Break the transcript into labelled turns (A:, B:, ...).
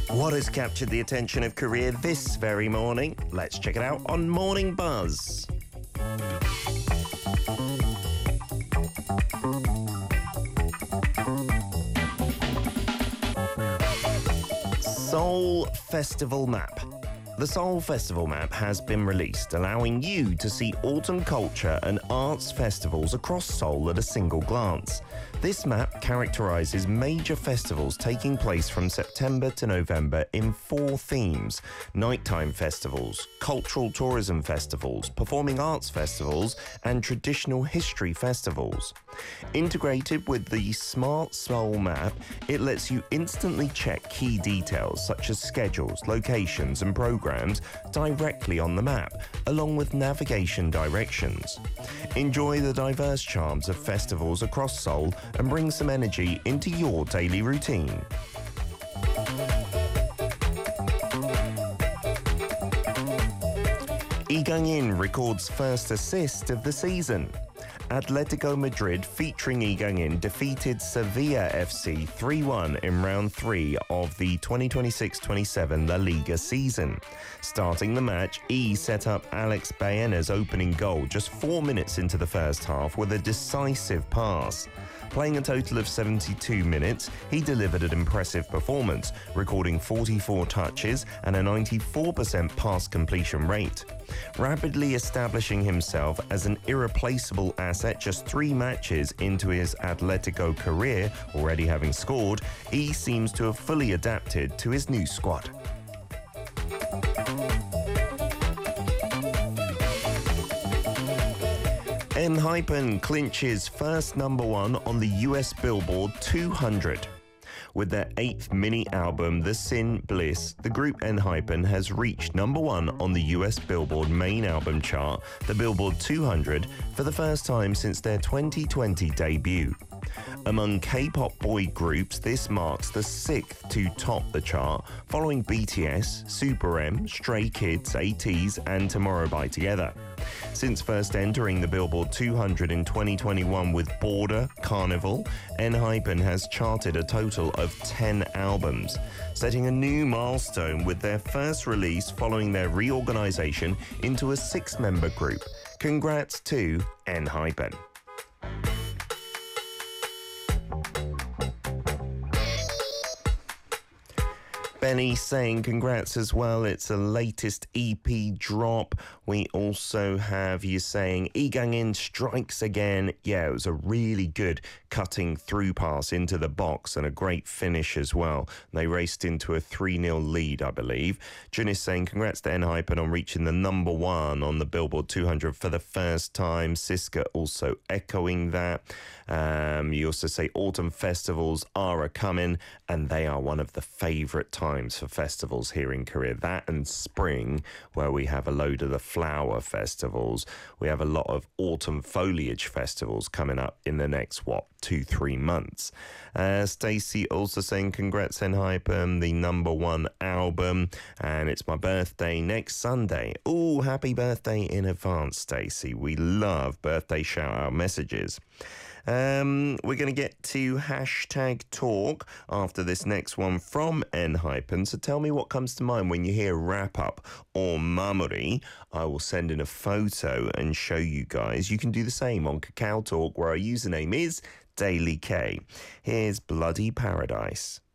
A: What has captured the attention of Korea this very morning? Let's check it out on Morning Buzz. Seoul Festival Map. The Seoul Festival Map has been released, allowing you to see autumn culture and arts festivals across Seoul at a single glance. This map characterises major festivals taking place from September to November in 4 themes: nighttime festivals, cultural tourism festivals, performing arts festivals, and traditional history festivals. Integrated with the Smart Seoul Map, it lets you instantly check key details such as schedules, locations, and programs directly on the map, along with navigation directions. Enjoy the diverse charms of festivals across Seoul and bring some energy into your daily routine. Lee Gang-in records first assist of the season. Atletico Madrid featuring Lee Gang-in defeated Sevilla FC 3-1 in round 3 of the 2026-27 La Liga season. Starting the match, E set up Alex Baena's opening goal just 4 minutes into the first half with a decisive pass. Playing a total of 72 minutes, he delivered an impressive performance, recording 44 touches and a 94% pass completion rate. Rapidly establishing himself as an irreplaceable asset just 3 matches into his Atletico career, already having scored, he seems to have fully adapted to his new squad. ENHYPEN clinches first #1 on the US Billboard 200. With their 8th mini-album, The Sin Bliss, the group ENHYPEN has reached #1 on the US Billboard main album chart, the Billboard 200, for the first time since their 2020 debut. Among K-pop boy groups, this marks the 6th to top the chart, following BTS, Super M, Stray Kids, ATEEZ, and Tomorrow by Together. Since first entering the Billboard 200 in 2021 with Border, Carnival, ENHYPEN has charted a total of 10 albums, setting a new milestone with their first release following their reorganization into a 6-member group. Congrats to ENHYPEN. Benny saying congrats as well. It's a latest EP drop. We also have you saying Lee Gang-in strikes again. Yeah, it was a really good cutting through pass into the box and a great finish as well. They raced into a 3-0 lead, I believe. Jun is saying congrats to ENHYPEN on reaching the #1 on the Billboard 200 for the first time. Siska also echoing that. You also say autumn festivals are a-coming, and they are one of the favourite times for festivals here in Korea. That and spring, where we have a load of the flower festivals. We have a lot of autumn foliage festivals coming up in the next, 2-3 months. Stacey also saying congrats ENHYPEN, the #1 album, and it's my birthday next Sunday. Ooh, happy birthday in advance, Stacey. We love birthday shout-out messages. We're going to get to hashtag talk after this next one from ENHYPEN. So tell me what comes to mind when you hear wrap up or mamori. I will send in a photo and show you guys. You can do the same on Kakao Talk, where our username is Daily K. Here's Bloody Paradise.